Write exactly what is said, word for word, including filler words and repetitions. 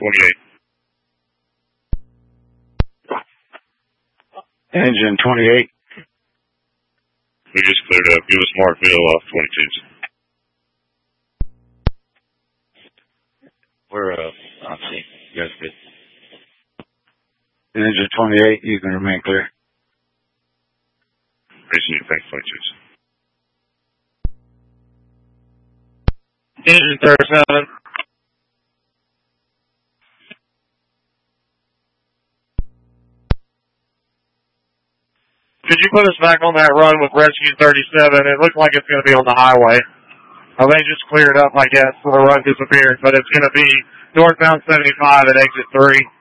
twenty-eight. Engine twenty-eight. We just cleared up. Give us Markville off twenty-twos. We're, uh, I'll see. You guys good. Engine twenty-eight, you can remain clear. Racing, thanks, twenty-twos. Engine thirty-seven. Could you put us back on that run with Rescue thirty-seven? It looks like it's going to be on the highway. Well, they just cleared up, I guess, so the run disappeared, but it's going to be northbound seventy-five at exit three.